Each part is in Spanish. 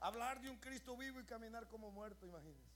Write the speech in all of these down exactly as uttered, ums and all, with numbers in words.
Hablar de un Cristo vivo y caminar como muerto, imagínense.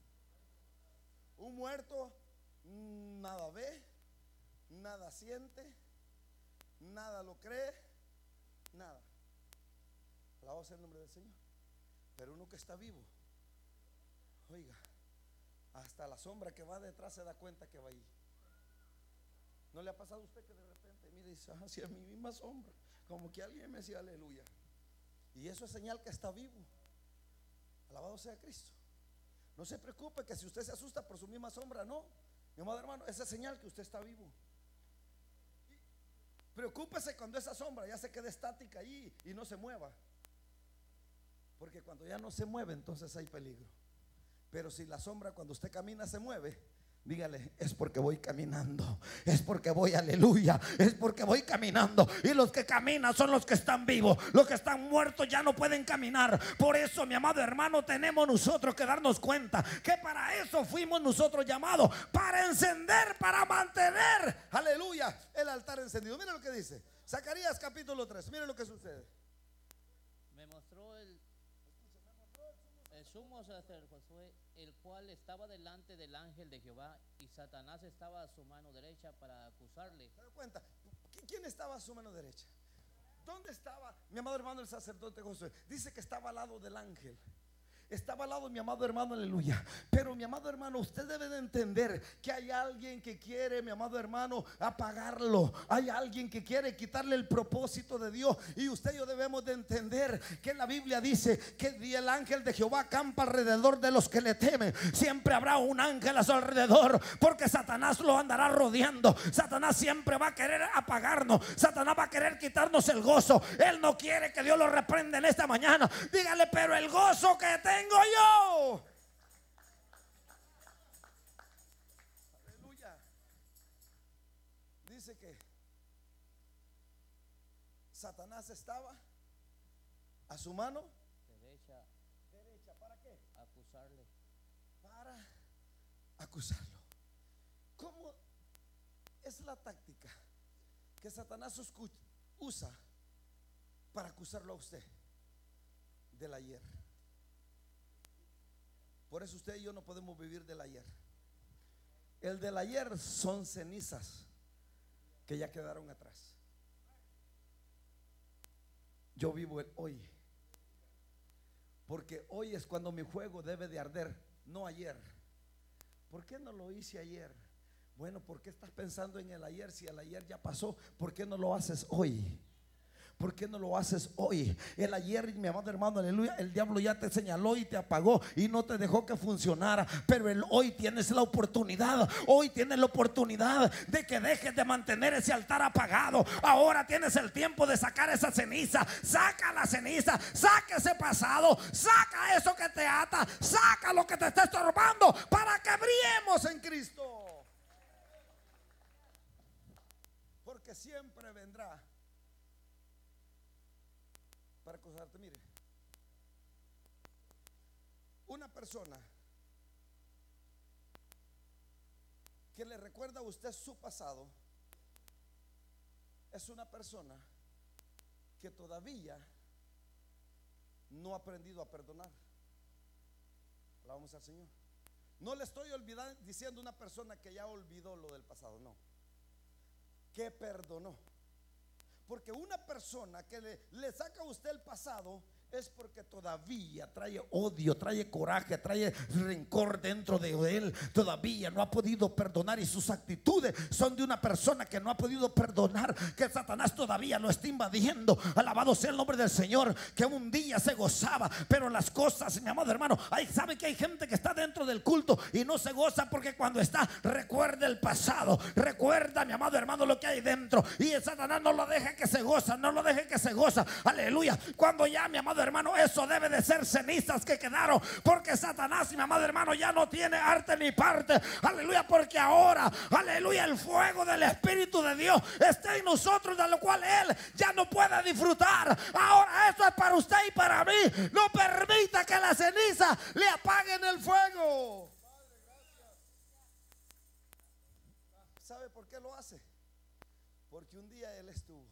Un muerto nada ve, nada siente, nada lo cree, nada. Alabado sea el nombre del Señor. Pero uno que está vivo, oiga, hasta la sombra que va detrás se da cuenta que va ahí. ¿No le ha pasado a usted que de repente mire y dice, ah, sí, a mi misma sombra, como que alguien me decía aleluya? Y eso es señal que está vivo. Alabado sea Cristo. No se preocupe que si usted se asusta por su misma sombra, no, mi amado hermano, esa es señal que usted está vivo. Preocúpese cuando esa sombra ya se quede estática ahí y no se mueva, porque cuando ya no se mueve, entonces hay peligro. Pero si la sombra cuando usted camina se mueve, dígale, es porque voy caminando, es porque voy, aleluya, es porque voy caminando. Y los que caminan son los que están vivos. Los que están muertos ya no pueden caminar. Por eso, mi amado hermano, tenemos nosotros que darnos cuenta que para eso fuimos nosotros llamados, para encender, para mantener, aleluya, el altar encendido. Mire lo que dice Zacarías capítulo tres. Mire lo que sucede. Me mostró el, el sumo sacerdote Josué, el cual estaba delante del ángel de Jehová, y Satanás estaba a su mano derecha para acusarle. ¿Se da cuenta? ¿Quién estaba a su mano derecha? ¿Dónde estaba, mi amado hermano, el sacerdote Josué? Dice que estaba al lado del ángel. Estaba al lado, mi amado hermano, aleluya. Pero mi amado hermano, usted debe de entender que hay alguien que quiere, mi amado hermano, apagarlo. Hay alguien que quiere quitarle el propósito de Dios. Y usted y yo debemos de entender que la Biblia dice que el ángel de Jehová acampa alrededor de los que le temen. Siempre habrá un ángel a su alrededor, porque Satanás lo andará rodeando. Satanás siempre va a querer apagarnos. Satanás va a querer quitarnos el gozo. Él no quiere que Dios lo reprenda en esta mañana. Dígale, pero el gozo que te tengo yo, aleluya. Dice que Satanás estaba a su mano derecha. Derecha, ¿para qué? Acusarle. Para acusarlo. ¿Cómo es la táctica que Satanás usa para acusarlo a usted? Del ayer. Por eso usted y yo no podemos vivir del ayer. El del ayer son cenizas que ya quedaron atrás. Yo vivo el hoy, porque hoy es cuando mi fuego debe de arder, no ayer. ¿Por qué no lo hice ayer? Bueno, ¿por qué estás pensando en el ayer si el ayer ya pasó? ¿Por qué no lo haces hoy? ¿Por qué no lo haces hoy? El ayer, mi amado hermano, aleluya, el diablo ya te señaló y te apagó y no te dejó que funcionara. Pero el hoy tienes la oportunidad. Hoy tienes la oportunidad de que dejes de mantener ese altar apagado. Ahora tienes el tiempo de sacar esa ceniza. Saca la ceniza, saca ese pasado, saca eso que te ata, saca lo que te está estorbando para que brillemos en Cristo. Porque siempre vendrá para acusarte. Mire, una persona que le recuerda a usted su pasado es una persona que todavía no ha aprendido a perdonar. Alabamos al Señor. No le estoy olvidando, diciendo una persona que ya olvidó lo del pasado, no, que perdonó. Porque una persona que le, le saca a usted el pasado es porque todavía trae odio, trae coraje, trae rencor dentro de él. Todavía no ha podido perdonar y sus actitudes son de una persona que no ha podido perdonar, que Satanás todavía lo está invadiendo. Alabado sea el nombre del Señor, que un día se gozaba, pero las cosas, mi amado hermano, hay, sabe que hay gente que está dentro del culto y no se goza porque cuando está recuerda el pasado, recuerda, mi amado hermano, lo que hay dentro, y el Satanás no lo deje que se goza, no lo deje que se goza. Aleluya. Cuando ya, mi amado hermano, eso debe de ser cenizas que quedaron, porque Satanás, mi amado hermano, ya no tiene arte ni parte. Aleluya, porque ahora, aleluya, el fuego del Espíritu de Dios está en nosotros, de lo cual Él ya no puede disfrutar. Ahora esto es para usted y para mí. No permita que la ceniza le apaguen el fuego. ¿Sabe por qué lo hace? Porque un día Él estuvo